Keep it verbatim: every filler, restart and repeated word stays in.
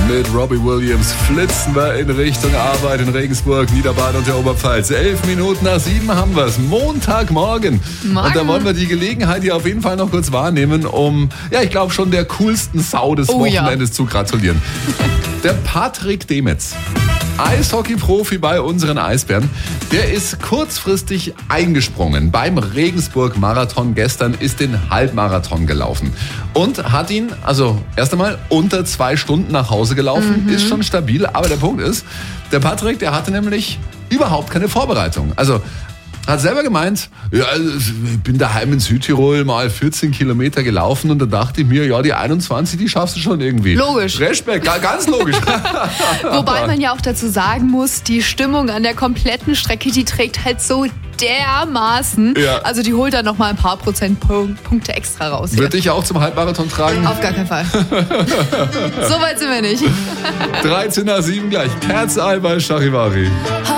Mit Robbie Williams flitzen wir in Richtung Arbeit in Regensburg, Niederbayern und der Oberpfalz. Elf Minuten nach sieben haben wir es. Montagmorgen. Morgen. Und da wollen wir die Gelegenheit hier auf jeden Fall noch kurz wahrnehmen, um, ja, ich glaube schon der coolsten Sau des Oh, Wochenendes ja. zu gratulieren. Der Patrick Demetz, Eishockey-Profi bei unseren Eisbären, der ist kurzfristig eingesprungen beim Regensburg-Marathon. Gestern ist den Halbmarathon gelaufen und hat ihn, also erst einmal unter zwei Stunden nach Hause gelaufen, ist schon stabil. Aber der Punkt ist, der Patrick, der hatte nämlich überhaupt keine Vorbereitung. Also hat selber gemeint, ja, ich bin daheim in Südtirol mal vierzehn Kilometer gelaufen und da dachte ich mir, ja, die einundzwanzig, die schaffst du schon irgendwie. Logisch. Respekt, ganz logisch. Wobei man ja auch dazu sagen muss, die Stimmung an der kompletten Strecke, die trägt halt so dermaßen. Ja. Also die holt da nochmal ein paar Prozentpunkte extra raus. Hier. Wird dich auch zum Halbmarathon tragen? Auf gar keinen Fall. So weit sind wir nicht. dreizehn nach sieben gleich. Kerzei bei Charivari.